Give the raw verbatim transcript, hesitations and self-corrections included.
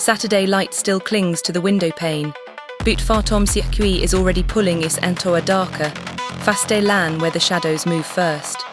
Saturday light still clings to the window pane. But Fartom Circuit is already pulling is into a darker, faste lan where the shadows move first.